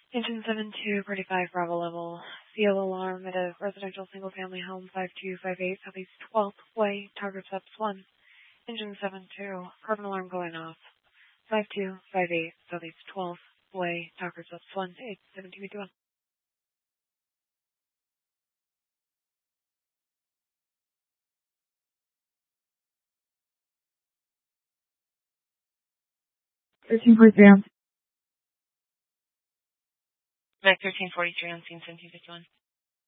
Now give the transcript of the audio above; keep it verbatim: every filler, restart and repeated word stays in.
Engine seven two, Party five, Bravo level. Seal alarm at a residential single-family home, five two five eight, Southeast twelfth Way, Target Steps one. Engine seven two, carbon alarm going off. five two five eight, Southeast twelfth Way, Target Steps one, eight seven two eight one. thirteen forty-three on. Mac thirteen forty-three on scene seventeen fifty-one.